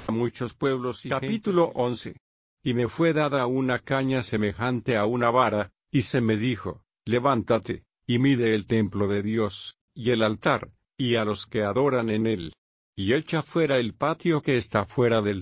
a muchos pueblos y Capítulo 11. Y me fue dada una caña semejante a una vara, y se me dijo, levántate, y mide el templo de Dios, y el altar, y a los que adoran en él. Y echa fuera el patio que está fuera del